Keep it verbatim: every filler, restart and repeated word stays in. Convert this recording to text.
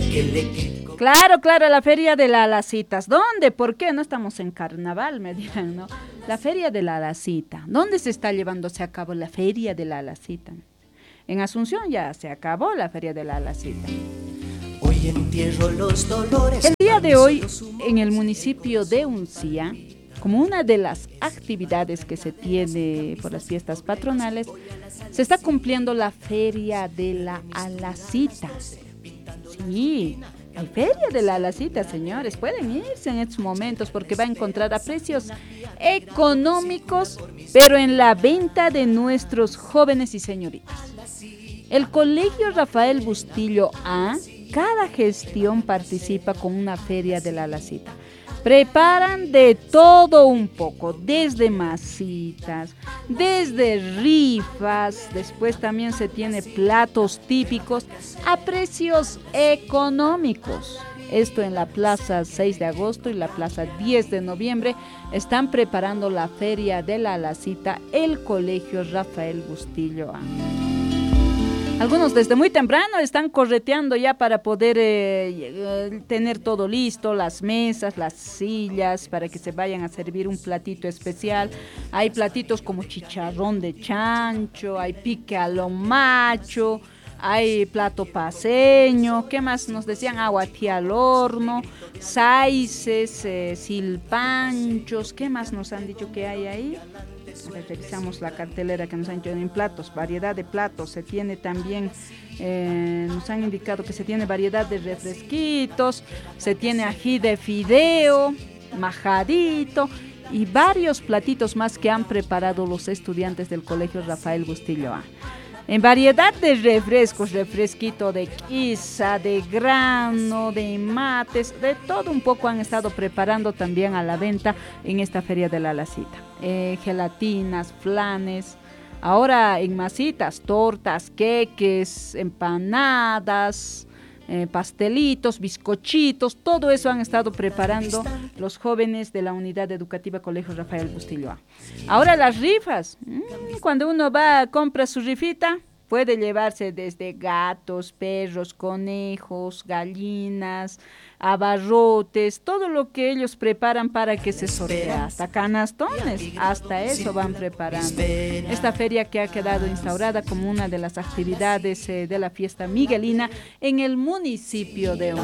Claro, claro, la feria de las Alacitas. ¿Dónde? ¿Por qué? No estamos en carnaval, me dirán, ¿no? La feria de la Alacita. ¿Dónde se está llevándose a cabo la feria de la Alacita? En Asunción ya se acabó la feria de la Alacita. Hoy entierro los dolores. El día de hoy, en el municipio de Uncía, como una de las actividades que se tiene por las fiestas patronales, se está cumpliendo la feria de la Alacita. Sí, hay feria de la Alacita, señores. Pueden irse en estos momentos porque va a encontrar a precios económicos, pero en la venta de nuestros jóvenes y señoritas. El Colegio Rafael Bustillo A, cada gestión participa con una feria de la Alacita. Preparan de todo un poco, desde masitas, desde rifas, después también se tiene platos típicos a precios económicos. Esto en la Plaza seis de agosto y la Plaza diez de noviembre están preparando la feria de la Alacita, el Colegio Rafael Bustillo A. Algunos desde muy temprano están correteando ya para poder eh, eh, tener todo listo, las mesas, las sillas, para que se vayan a servir un platito especial. Hay platitos como chicharrón de chancho, hay pique a lo macho, hay plato paceño, ¿qué más nos decían? Aguatí al horno, saices, eh, silpanchos, ¿qué más nos han dicho que hay ahí? Revisamos la cartelera que nos han hecho en platos, variedad de platos, se tiene también, eh, nos han indicado que se tiene variedad de refresquitos, se tiene ají de fideo, majadito y varios platitos más que han preparado los estudiantes del Colegio Rafael Bustillo A. En variedad de refrescos, refresquito de quiza, de grano, de mates, de todo un poco han estado preparando también a la venta en esta feria de la Alacita. Eh, gelatinas, flanes, ahora en masitas, tortas, queques, empanadas, eh, pastelitos, bizcochitos, todo eso han estado preparando los jóvenes de la Unidad Educativa Colegio Rafael Bustillo A. Ahora las rifas, cuando uno va, compra su rifita, puede llevarse desde gatos, perros, conejos, gallinas, abarrotes, todo lo que ellos preparan para que se sortee, hasta canastones, hasta eso van preparando. Esta feria que ha quedado instaurada como una de las actividades eh, de la fiesta miguelina en el municipio de